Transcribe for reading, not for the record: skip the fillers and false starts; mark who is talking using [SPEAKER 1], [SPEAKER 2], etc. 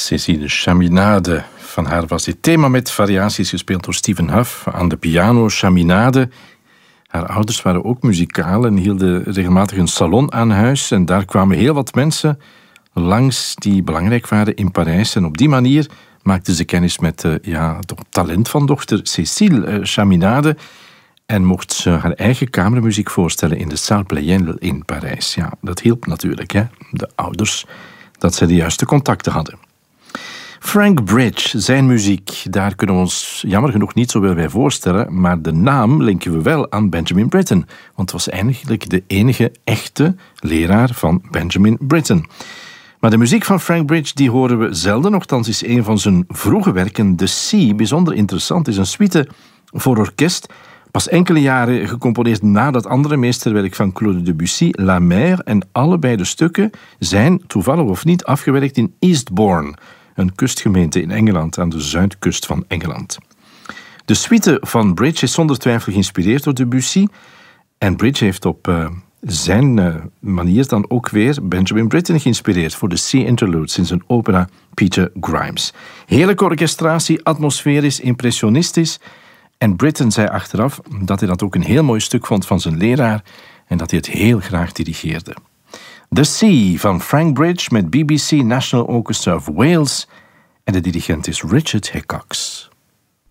[SPEAKER 1] Cécile Chaminade. Van haar was dit thema met variaties gespeeld door Stephen Huff aan de piano. Chaminade. Haar ouders waren ook muzikaal en hielden regelmatig een salon aan huis. En daar kwamen heel wat mensen langs die belangrijk waren in Parijs. En op die manier maakte ze kennis met het talent van dochter Cécile Chaminade. En mocht ze haar eigen kamermuziek voorstellen in de Salle Pleyel in Parijs. Ja, dat hielp natuurlijk, hè, de ouders, dat ze de juiste contacten hadden. Frank Bridge, zijn muziek, daar kunnen we ons jammer genoeg niet zo wel bij voorstellen, maar de naam linken we wel aan Benjamin Britten, want het was eigenlijk de enige echte leraar van Benjamin Britten. Maar de muziek van Frank Bridge die horen we zelden, nochtans is een van zijn vroege werken, The Sea, bijzonder interessant. Het is een suite voor orkest, pas enkele jaren gecomponeerd na dat andere meesterwerk van Claude Debussy, La Mer, en allebei de stukken zijn, toevallig of niet, afgewerkt in Eastbourne, een kustgemeente in Engeland, aan de zuidkust van Engeland. De suite van Bridge is zonder twijfel geïnspireerd door Debussy, en Bridge heeft op zijn manier dan ook weer Benjamin Britten geïnspireerd voor de Sea Interludes in zijn opera Peter Grimes. Heerlijke orchestratie, atmosferisch, impressionistisch. En Britten zei achteraf dat hij dat ook een heel mooi stuk vond van zijn leraar en dat hij het heel graag dirigeerde. The Sea van Frank Bridge met BBC National Orchestra of Wales en de dirigent is Richard Hickox.